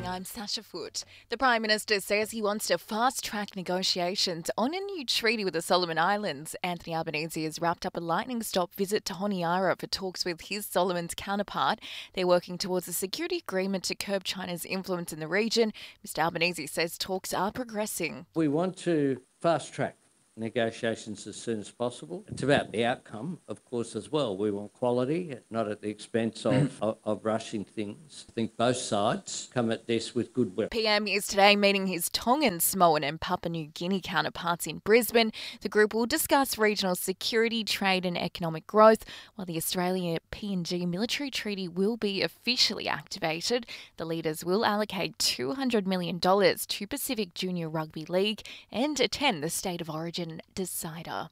I'm Sasha Foote. The Prime Minister says he wants to fast-track negotiations on a new treaty with the Solomon Islands. Anthony Albanese has wrapped up a lightning-stop visit to Honiara for talks with his Solomon's counterpart. They're working towards a security agreement to curb China's influence in the region. Mr Albanese says talks are progressing. We want to fast-track negotiations as soon as possible. It's about the outcome, of course, as well. We want quality, not at the expense of rushing things. I think both sides come at this with goodwill. PM is today meeting his Tongan, Samoan and Papua New Guinea counterparts in Brisbane. The group will discuss regional security, trade and economic growth, while the Australia-PNG military treaty will be officially activated. The leaders will allocate $200 million to Pacific Junior Rugby League and attend the State of Origin decider.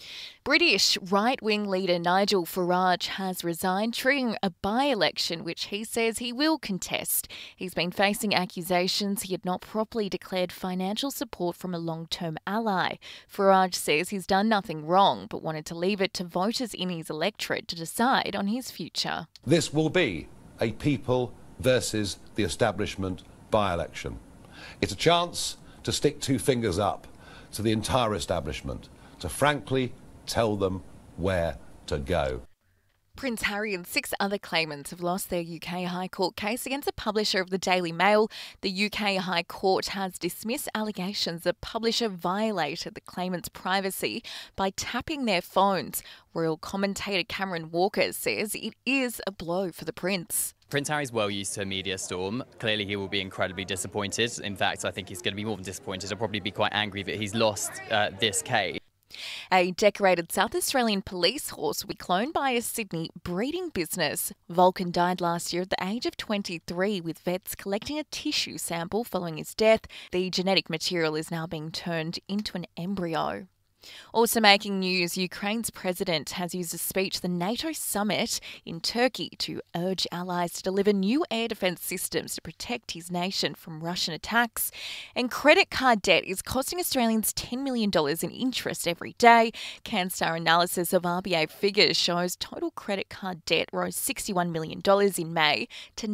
British right-wing leader Nigel Farage has resigned, triggering a by-election which he says he will contest. He's been facing accusations he had not properly declared financial support from a long-term ally. Farage says he's done nothing wrong, but wanted to leave it to voters in his electorate to decide on his future. This will be a people versus the establishment by-election. It's a chance to stick two fingers up to the entire establishment, to frankly tell them where to go. Prince Harry and 6 other claimants have lost their UK High Court case against a publisher of the Daily Mail. The UK High Court has dismissed allegations the publisher violated the claimants' privacy by tapping their phones. Royal commentator Cameron Walker says it is a blow for the Prince. Prince Harry's well used to a media storm. Clearly he will be incredibly disappointed. In fact, I think he's going to be more than disappointed. He'll probably be quite angry that he's lost this case. A decorated South Australian police horse will be cloned by a Sydney breeding business. Vulcan died last year at the age of 23, with vets collecting a tissue sample following his death. The genetic material is now being turned into an embryo. Also making news, Ukraine's president has used a speech at the NATO summit in Turkey to urge allies to deliver new air defence systems to protect his nation from Russian attacks. And credit card debt is costing Australians $10 million in interest every day. CanStar analysis of RBA figures shows total credit card debt rose $61 million in May to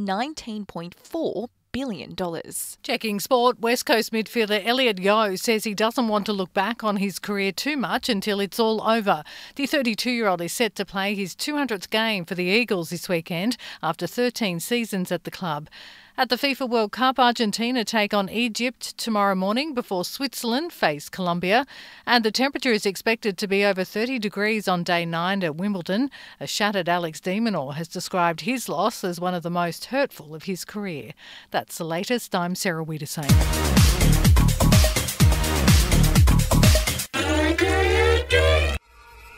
$19.4 billion. Checking sport, West Coast midfielder Elliot Yeo says he doesn't want to look back on his career too much until it's all over. The 32-year-old is set to play his 200th game for the Eagles this weekend after 13 seasons at the club. At the FIFA World Cup, Argentina take on Egypt tomorrow morning before Switzerland face Colombia. And the temperature is expected to be over 30 degrees on day 9 at Wimbledon. A shattered Alex de Minaur has described his loss as one of the most hurtful of his career. That's the latest. I'm Sarah Wiedersame.